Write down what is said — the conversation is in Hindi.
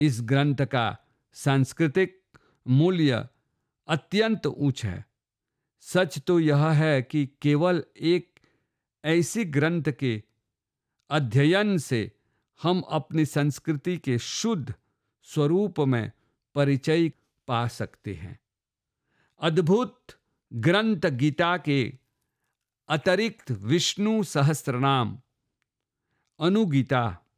इस ग्रंथ का सांस्कृतिक मूल्य अत्यंत उच्च है। सच तो यह है कि केवल एक ऐसी ग्रंथ के अध्ययन से हम अपनी संस्कृति के शुद्ध स्वरूप में परिचय पा सकते हैं। अद्भुत ग्रंथ गीता के अतिरिक्त विष्णु सहस्त्रनाम, अनुगीता,